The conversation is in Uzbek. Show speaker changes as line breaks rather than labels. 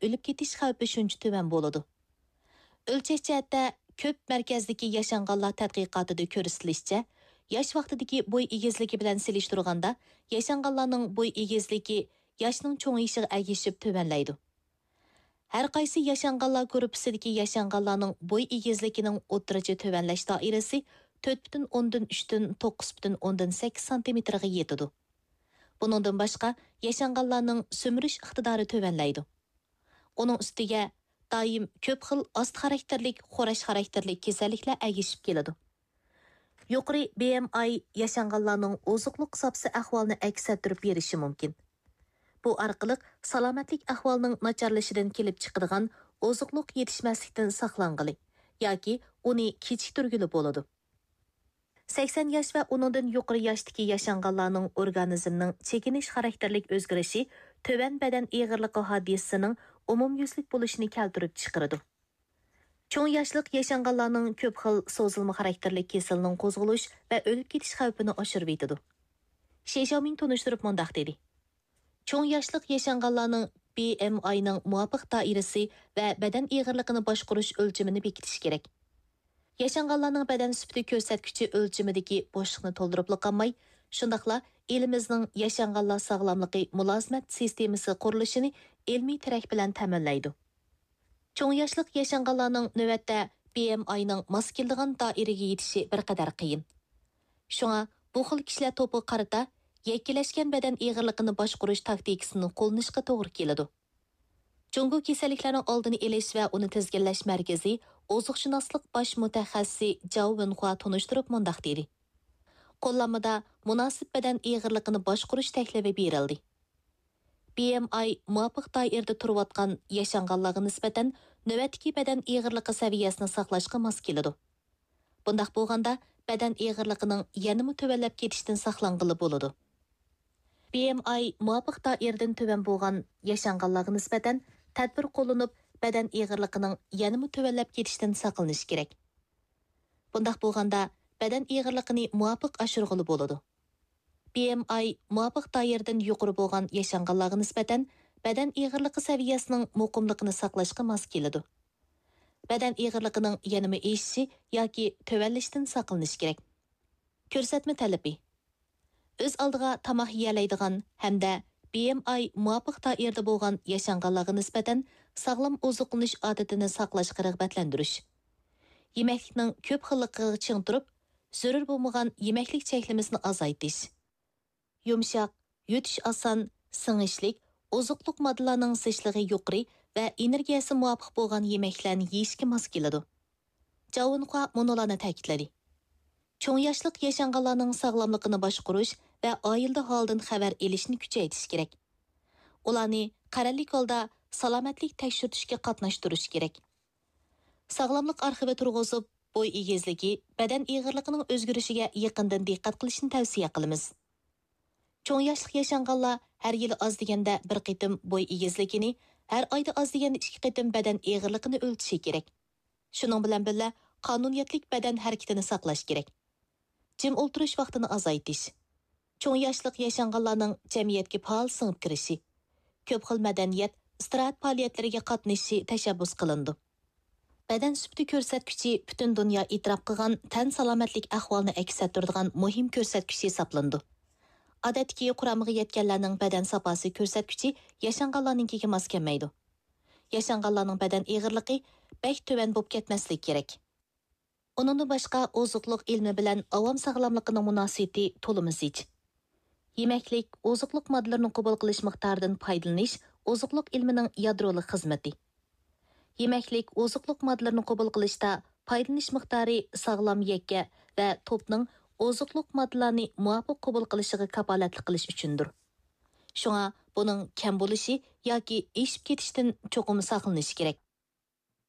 o'lib ketish xavfi shuncha tuvan bo'ladi. O'lchash jihatda ko'p markazdagi yashanganlar tadqiqotida ko'rsatilishicha, yosh vaqtidagi bo'y egizligi bilan selishtirganda, yashanganlarning bo'y egizligi yoshning cho'ng'ayishiga ergashib tuvanlaydi. Har qaysi yashanganlar gruppasidagi yashanganlarning bo'y egizligining o'rtacha tuvanlash doirasi 4,3-9,8 cm ga yetadi. Buningdan boshqa yashanganlarning sömürüş iqtidori tuvanlaydi. Uning ustiga doim ko'p xil ost xarakterlik, xo'rash xarakterlik kasalliklar ergashib keladi. Yuqori BMI yashanganlarning oziqliq hisobsi ahvolini aks ettirib berishi mumkin. Bu orqali salomatlik ahvolining nacharlashidan kelib chiqadigan oziqliq yetishmaslikdan saqlanqili yoki uni kechiktirgili bo'ladi. 80 yosh va uningdan yuqori yoshdagi yashanganlarning organizmning chekinish xarakterlik o'zgarishi to'van badan eg'irligi hodisasining umumyuzlik bo'lishini keltirib chiqaradi. Cho'ng yoshlik yashanganlarning ko'p xil so'zilma xarakterli kasalning qo'zg'alish va o'lib ketish xavfini oshirib etadi. Xiaomin tunishtirib mundaq dedi. Cho'ng yoshlik yashanganlarning BMIning muvofiq doirasi va badan eg'irligini boshqarish o'lchimini bekitish kerak. Yashanganlarning badan sifati ko'rsatkichi o'lchimidagi bo'shliqni to'ldirib qolmay, shundaqla elimizning yashanganlar sog'lomligi mulozimat sistemasi qurilishini ilmiy tarak bilan ta'minlaydi. Cho'ng yoshlik yashanganlarning navbatda BMIning mos keladigan doiraga yetishi bir qadar qiyin. Shunga bu xil kishilar to'pi qarata yakkilashgan badan eg'irligini boshqarish taktikasini qo'llanishga to'g'ri keladi. Jungo kasalliklarning oldini olish va uni tizginlash markazi oziqshunoslik bosh mutaxassisi Zhao Wenhua tunishtirib mundaq dedi. Qo'llanmada munosib badan eg'irligini boshqarish taklifi berildi. BMI muvofiq doirada turayotgan yashanganlarga nisbatan navbatdagi badan eg'irligi saviyasini saqlashga mos keladi. Bundaq bo'lganda badan eg'irligining yanada tuvanlab ketishdan saqlanqili bo'ladi. BMI muvofiq doiradan tuvan bo'lgan yashanganlarga nisbatan tadbir qo'llanib, badan eg'irligining yanada tuvanlab ketishdan saqlanish kerak. Bundaq bo'lganda badan eg'irligini muvofiq oshirg'ili bo'ladi. BMI muvofiq doiradan yuqori bo'lgan yashanganlarga nisbatan badan eg'irligi saviyasining muqimligini saqlashga mos keladi. Badan eg'irligining yanada eshishi yoki tuvanlashdan saqlanish kerak. Ko'rsatma talabi. O'z oldiga tamoq yeyalaydigan hamda BMI muvofiq doirada bo'lgan yashanganlarga nisbatan sog'lom oziqlanish odatini saqlashga rag'batlantirish. Yemeklikning ko'p xilligiga ching turib, zarur bo'lmagan yemeklik cheklimizini azaytish. Yumshoq, yutish oson, singishlik, oziqliq moddalarning zichligi yuqori va energiyasi muvofiq bo'lgan yemeklarni yeyishga mos keladi. Zhao Wenhua munolarni ta'kidladi. Cho'ng yoshlik yashanganlarning sog'lomligini boshqarish va oilda holdan xabar olishni kuchaytirish kerak. Ularni qarorlik holda salomatlik tekshirishga qatnashtirish kerak. Sog'lomlik arxivi turg'izib, bo'y egizligi, badan eg'irligining o'zgarishiga yaqindan diqqat qilishni tavsiya qilamiz. Cho'ng yoshlik yashanganlar har yili oz deganda bir qitim bo'y egizligini, har oyda oz deganda 2 qitim badan eg'irligini o'lchishi kerak. Shuning bilan birga qonuniyatlik badan harakatini saqlash kerak. Jim o'ltirish vaqtini azaytish. Cho'ng yoshlik yashanganlarning jamiyatga faol singib kirishi, ko'p xil madaniyat, istirohat faoliyatlariga qatnashishi tashabbus qilindi. Badan sifati ko'rsatkichi butun dunyo e'tirof qilgan tan salomatlik ahvolini aks ettiradigan muhim ko'rsatkich hisoblandi. Odatdagi quramiga yetganlarning badan saposi ko'rsatkichi yashanganlarninkiga mos kelmaydi. Yashanganlarning badan eg'irligi bek tuvan bo'lib ketmasligi kerak. Uningdan boshqa oziqliq ilmi bilan avom sog'lomligining munosabati to'liq zich. Yemeklik, oziqliq moddalarini qabul qilish miqdoridan foydalanish oziqliq ilmining yadrolik xizmati. Yemeklik, oziqliq moddalarini qabul qilishda foydalanish miqdori sog'lom yakka va to'pning oziqliq moddalarni muvofiq qabul qilishiga kafolatlik qilish uchundir. Shunga buning kam bo'lishi yoki eshib ketishdan cho'qim saqlanish kerak.